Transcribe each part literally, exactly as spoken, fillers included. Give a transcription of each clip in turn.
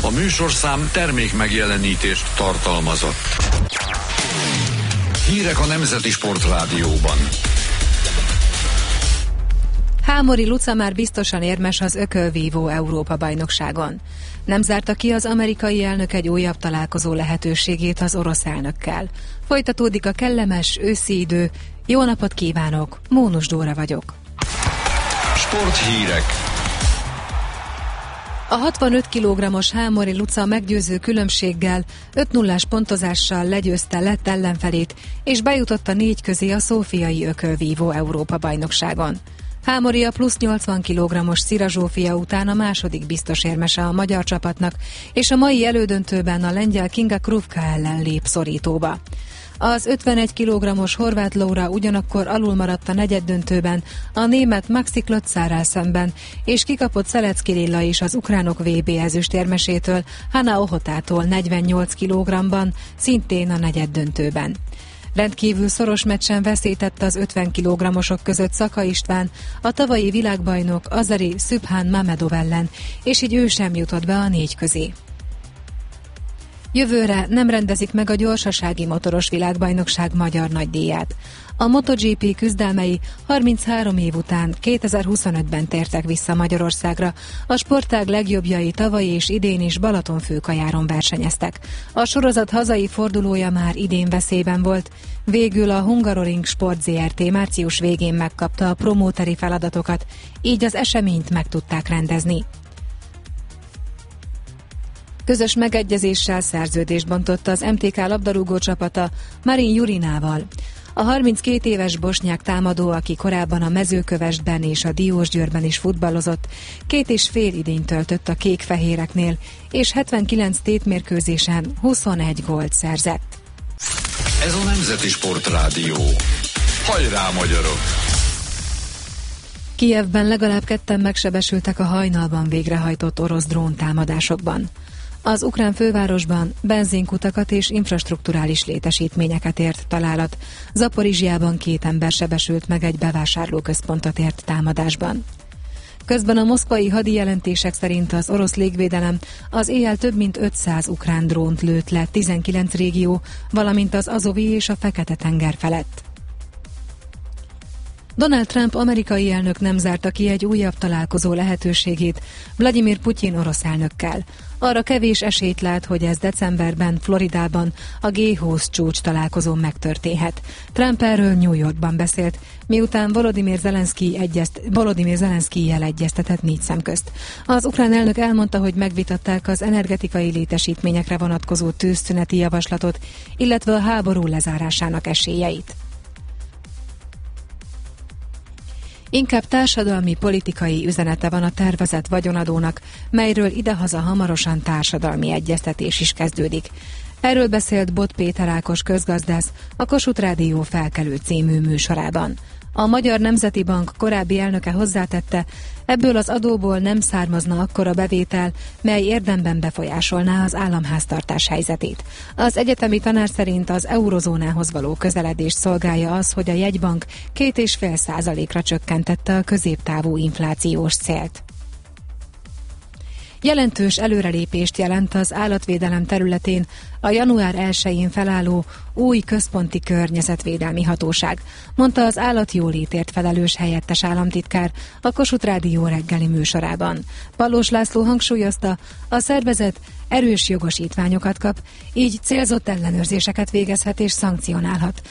A műsorszám termék megjelenítést tartalmazott. Hírek a Nemzeti Sportrádióban. Hámori Luca már biztosan érmes az ökölvívó Európa-bajnokságon. Nem zárta ki az amerikai elnök egy újabb találkozó lehetőségét az orosz elnökkel. Folytatódik a kellemes őszi idő. Jó napot kívánok, Mónus Dóra vagyok. Sporthírek. A hatvanöt kilogrammos Hámori Luca meggyőző különbséggel öt nullás pontozással legyőzte lett ellenfelét, és bejutott a négy közé a szófiai ökölvívó Európa-bajnokságon. Hámori a plusz nyolcvan kilogrammos Szira Zsófia után a második biztos érmese a magyar csapatnak, és a mai elődöntőben a lengyel Kinga Kruvka ellen lép szorítóba. Az ötvenegy kilogrammos Horváth Laura ugyanakkor alulmaradt a negyeddöntőben a német Maxi Klötzárral szemben, és kikapott Szelecki Lilla is az ukránok vé bé ezüstérmesétől, Hanna Ohotától negyvennyolc kilogramban, szintén a negyeddöntőben. Rendkívül szoros meccsen veszített az ötven kilogrammosok között Szaka István, a tavalyi világbajnok Azari Szübhán Mamedov ellen, és így ő sem jutott be a négy közé. Jövőre nem rendezik meg a gyorsasági motoros világbajnokság magyar nagydíját. A MotoGP küzdelmei harminchárom év után kétezer-huszonötben tértek vissza Magyarországra. A sportág legjobbjai tavaly és idén is Balatonfőkajáron versenyeztek. A sorozat hazai fordulója már idén veszélyben volt. Végül a Hungaroring Sport zé er té március végén megkapta a promóteri feladatokat, így az eseményt meg tudták rendezni. Közös megegyezéssel szerződést bontott az em té ká labdarúgó csapata Marin Jurinával. A harminckét éves bosnyák támadó, aki korábban a Mezőkövesdben és a Diósgyőrben is futballozott, két és fél idényt töltött a kék-fehéreknél, és hetvenkilenc tétmérkőzésen huszonegy gólt szerzett. Ez a Nemzeti Sportrádió. Hajrá, magyarok! Kijevben legalább ketten megsebesültek a hajnalban végrehajtott orosz dróntámadásokban. Az ukrán fővárosban benzinkutakat és infrastrukturális létesítményeket ért találat. Zaporizsjában két ember sebesült meg egy bevásárlóközpontot ért támadásban. Közben a moszkvai hadijelentések szerint az orosz légvédelem az éjjel több mint ötszáz ukrán drónt lőtt le tizenkilenc régió, valamint az Azovi és a Fekete-tenger felett. Donald Trump amerikai elnök nem zárta ki egy újabb találkozó lehetőségét Vladimir Putyin orosz elnökkel. Arra kevés esélyt lát, hogy ez decemberben Floridában a gé húsz csúcs találkozón megtörténhet. Trump erről New Yorkban beszélt, miután Volodymyr Zelenszky egyezt, Volodymyr Zelenszkijjel egyeztetett négy szem közt. Az ukrán elnök elmondta, hogy megvitatták az energetikai létesítményekre vonatkozó tűzszüneti javaslatot, illetve a háború lezárásának esélyeit. Inkább társadalmi, politikai üzenete van a tervezett vagyonadónak, melyről idehaza hamarosan társadalmi egyeztetés is kezdődik. Erről beszélt Bot Péter Ákos közgazdász a Kossuth Rádió Felkelő című műsorában. A Magyar Nemzeti Bank korábbi elnöke hozzátette, ebből az adóból nem származna akkora bevétel, mely érdemben befolyásolná az államháztartás helyzetét. Az egyetemi tanár szerint az eurozónához való közeledést szolgálja az, hogy a jegybank két és fél százalékra csökkentette a középtávú inflációs célt. Jelentős előrelépést jelent az állatvédelem területén a január elsején felálló új központi környezetvédelmi hatóság, mondta az állatjólétért felelős helyettes államtitkár a Kossuth Rádió reggeli műsorában. Pallós László hangsúlyozta, a szervezet erős jogosítványokat kap, így célzott ellenőrzéseket végezhet és szankcionálhat.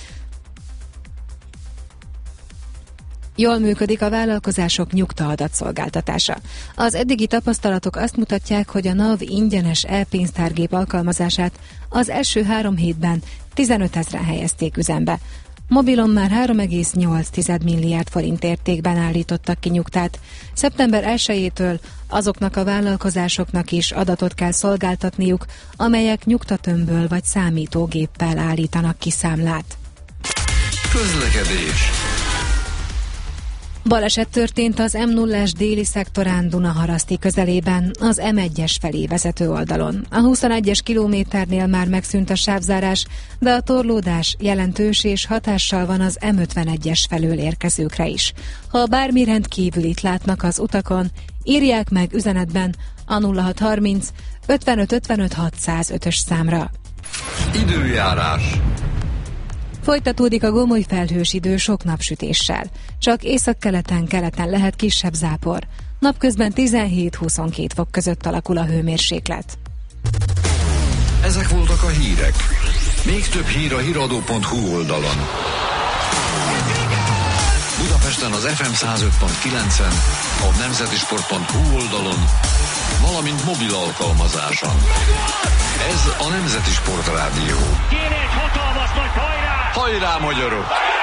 Jól működik a vállalkozások nyugta-adatszolgáltatása. Az eddigi tapasztalatok azt mutatják, hogy a NAV ingyenes e-pénztárgép alkalmazását az első három hétben tizenöt ezren helyezték üzembe. Mobilon már három egész nyolc milliárd forint értékben állítottak ki nyugtát. Szeptember elsejétől azoknak a vállalkozásoknak is adatot kell szolgáltatniuk, amelyek nyugtatömbből vagy számítógéppel állítanak ki számlát. Közlekedés. Baleset történt az em nullás déli szektorán Dunaharaszti közelében, az em egyes felé vezető oldalon. A huszonegyes kilométernél már megszűnt a sávzárás, de a torlódás jelentős és hatással van az em ötvenegyes felől érkezőkre is. Ha bármi rendkívülit látnak az utakon, írják meg üzenetben a nulla hat harminc ötvenöt ötvenöt hatszázötös számra. Időjárás. Folytatódik a gomoly felhős idő sok napsütéssel. Csak északkeleten, keleten lehet kisebb zápor. Napközben tizenhét-huszonkét fok között alakul a hőmérséklet. Ezek voltak a hírek. Még több hír a híradó pont hu oldalon. Budapesten az ef em száz öt pont kilencen, a nemzetisport pont hu oldalon, valamint mobil alkalmazáson. Ez a Nemzeti Sport Rádió. Kéne egy hatalmas nagy hajrá! Hajrá, magyarok!